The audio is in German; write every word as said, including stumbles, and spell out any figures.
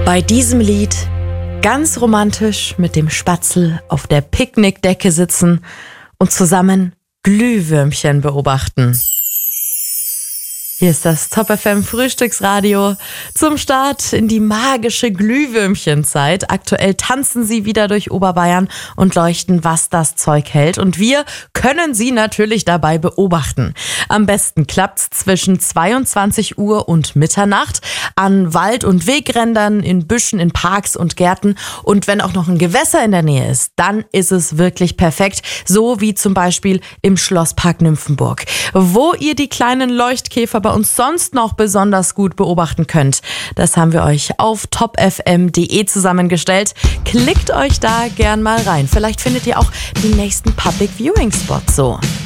Bei diesem Lied ganz romantisch mit dem Spatzel auf der Picknickdecke sitzen und zusammen Glühwürmchen beobachten. Hier ist das Top F M Frühstücksradio zum Start in die magische Glühwürmchenzeit. Aktuell tanzen sie wieder durch Oberbayern und leuchten, was das Zeug hält. Und wir können sie natürlich dabei beobachten. Am besten klappt's zwischen zweiundzwanzig Uhr und Mitternacht an Wald- und Wegrändern, in Büschen, in Parks und Gärten. Und wenn auch noch ein Gewässer in der Nähe ist, dann ist es wirklich perfekt. So wie zum Beispiel im Schlosspark Nymphenburg, wo ihr die kleinen Leuchtkäfer bei uns sonst noch besonders gut beobachten könnt. Das haben wir euch auf top f m punkt d e zusammengestellt. Klickt euch da gern mal rein. Vielleicht findet ihr auch die nächsten Public Viewing Spots so.